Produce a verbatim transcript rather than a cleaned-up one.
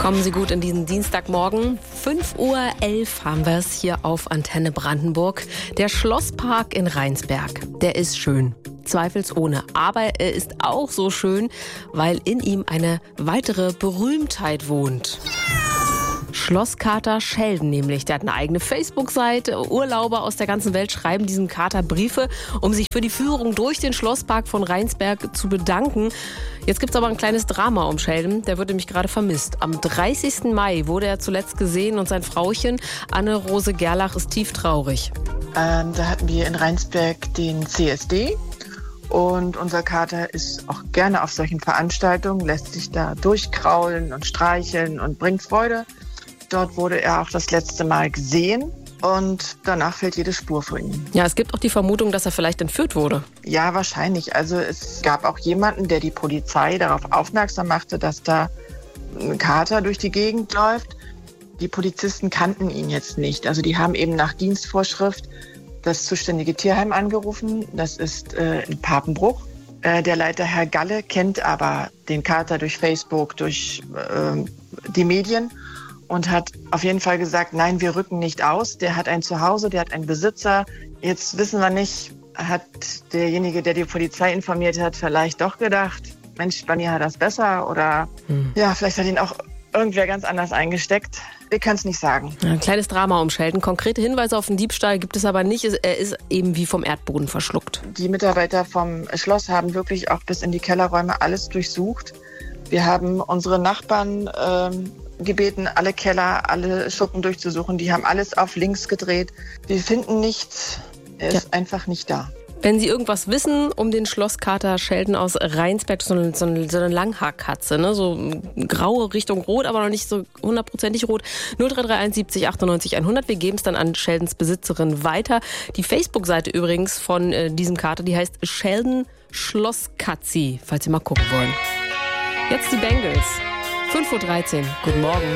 Kommen Sie gut in diesen Dienstagmorgen. fünf Uhr elf haben wir es hier auf Antenne Brandenburg. Der Schlosspark in Rheinsberg, der ist schön. Zweifelsohne. Aber er ist auch so schön, weil in ihm eine weitere Berühmtheit wohnt. Schlosskater Sheldon nämlich. Der hat eine eigene Facebook-Seite. Urlauber aus der ganzen Welt schreiben diesem Kater Briefe, um sich für die Führung durch den Schlosspark von Rheinsberg zu bedanken. Jetzt gibt es aber ein kleines Drama um Sheldon. Der wird nämlich gerade vermisst. Am dreißigsten Mai wurde er zuletzt gesehen und sein Frauchen Anne-Rose Gerlach ist tief traurig. Ähm, da hatten wir in Rheinsberg den C S D. Und unser Kater ist auch gerne auf solchen Veranstaltungen, lässt sich da durchkraulen und streicheln und bringt Freude. Dort wurde er auch das letzte Mal gesehen und danach fehlt jede Spur von ihm. Ja, es gibt auch die Vermutung, dass er vielleicht entführt wurde. Ja, wahrscheinlich. Also es gab auch jemanden, der die Polizei darauf aufmerksam machte, dass da ein Kater durch die Gegend läuft. Die Polizisten kannten ihn jetzt nicht. Also die haben eben nach Dienstvorschrift das zuständige Tierheim angerufen. Das ist äh, in Papenbruch. Äh, der Leiter Herr Galle kennt aber den Kater durch Facebook, durch äh, die Medien. Und hat auf jeden Fall gesagt, nein, wir rücken nicht aus. Der hat ein Zuhause, der hat einen Besitzer. Jetzt wissen wir nicht, hat derjenige, der die Polizei informiert hat, vielleicht doch gedacht, Mensch, Bunny hat das besser. Oder hm. ja, vielleicht hat ihn auch irgendwer ganz anders eingesteckt. Wir können es nicht sagen. Ein kleines Drama um Sheldon. Konkrete Hinweise auf den Diebstahl gibt es aber nicht. Er ist eben wie vom Erdboden verschluckt. Die Mitarbeiter vom Schloss haben wirklich auch bis in die Kellerräume alles durchsucht. Wir haben unsere Nachbarn ähm, gebeten, alle Keller, alle Schuppen durchzusuchen. Die haben alles auf links gedreht. Wir finden nichts. Er ist ja einfach nicht da. Wenn Sie irgendwas wissen um den Schlosskater Sheldon aus Rheinsberg, so eine, so eine, so eine Langhaarkatze, ne? So graue Richtung rot, aber noch nicht so hundertprozentig rot. null drei drei eins siebzig achtundneunzig hundert. Wir geben es dann an Sheldons Besitzerin weiter. Die Facebook-Seite übrigens von äh, diesem Kater, die heißt Sheldon Schlosskatzi, falls Sie mal gucken wollen. Jetzt die Bengals. fünf Uhr dreizehn. Guten Morgen.